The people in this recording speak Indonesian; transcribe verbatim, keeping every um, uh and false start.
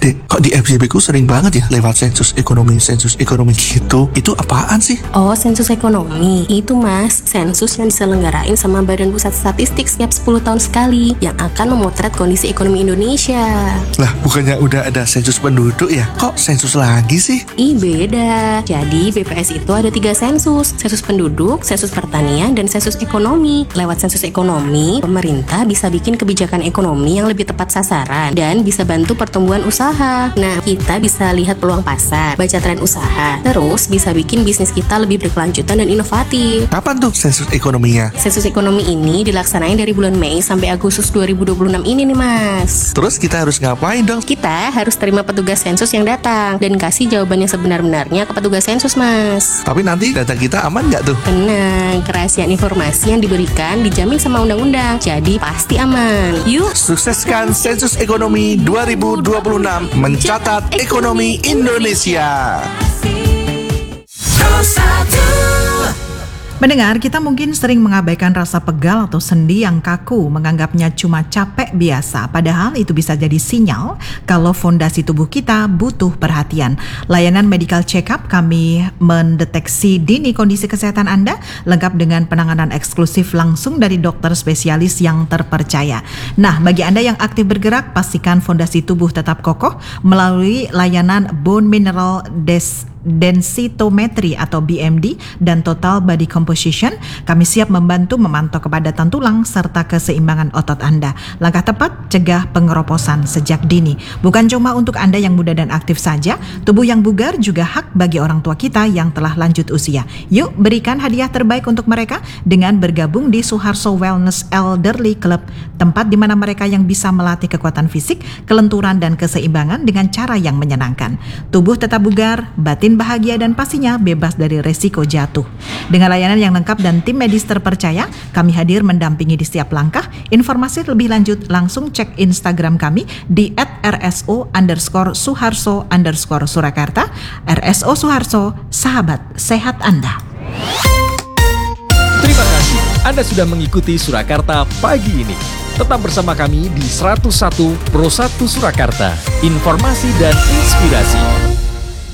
Dek, kok di F Y P ku sering banget ya lewat sensus ekonomi, sensus ekonomi gitu. Itu apaan sih? Oh, sensus ekonomi. Itu mas, sensus yang diselenggarain sama Badan Pusat Statistik setiap sepuluh tahun sekali, yang akan memotret kondisi ekonomi Indonesia. Lah, bukannya udah ada sensus penduduk ya? Kok sensus lagi sih? Ih, beda. Jadi B P S itu ada tiga sensus. Sensus penduduk, sensus pertanian, dan sensus ekonomi. Lewat sensus ekonomi, pemerintah bisa bikin kebijakan ekonomi yang lebih tepat sasaran dan bisa bantu pertumbuhan usaha. Nah, kita bisa lihat peluang pasar, baca tren usaha, terus bisa bikin bisnis kita lebih berkelanjutan dan inovatif. Kapan tuh sensus ekonominya? Sensus ekonomi ini dilaksanain dari bulan Mei sampai Agustus dua ribu dua puluh enam ini nih mas. Terus kita harus ngapain dong? Kita harus terima petugas sensus yang datang dan kasih jawaban yang sebenar-benarnya ke petugas sensus mas. Tapi nanti data kita aman nggak tuh? Tenang, kerahasiaan informasi yang diberikan dijamin sama undang-undang, jadi pasti aman. Yuk, sukseskan sensus ekonomi dua ribu dua puluh enam, mencatat ekonomi Indonesia. Mendengar, kita mungkin sering mengabaikan rasa pegal atau sendi yang kaku, menganggapnya cuma capek biasa. Padahal itu bisa jadi sinyal kalau fondasi tubuh kita butuh perhatian. Layanan medical check-up kami mendeteksi dini kondisi kesehatan Anda, lengkap dengan penanganan eksklusif langsung dari dokter spesialis yang terpercaya. Nah, bagi Anda yang aktif bergerak, pastikan fondasi tubuh tetap kokoh melalui layanan Bone Mineral Des densitometry atau B M D dan total body composition. Kami siap membantu memantau kepadatan tulang serta keseimbangan otot Anda. Langkah tepat, cegah pengeroposan sejak dini. Bukan cuma untuk Anda yang muda dan aktif saja, tubuh yang bugar juga hak bagi orang tua kita yang telah lanjut usia. Yuk berikan hadiah terbaik untuk mereka dengan bergabung di Suharso Wellness Elderly Club, tempat di mana mereka yang bisa melatih kekuatan fisik, kelenturan dan keseimbangan dengan cara yang menyenangkan. Tubuh tetap bugar, batin bahagia dan pastinya bebas dari resiko jatuh. Dengan layanan yang lengkap dan tim medis terpercaya, kami hadir mendampingi di setiap langkah. Informasi lebih lanjut langsung cek Instagram kami di et rso underscore suharso underscore Surakarta. R S O Suharso, sahabat sehat Anda. Terima kasih Anda sudah mengikuti Surakarta pagi ini. Tetap bersama kami di seratus satu Pro satu Surakarta. Informasi dan inspirasi.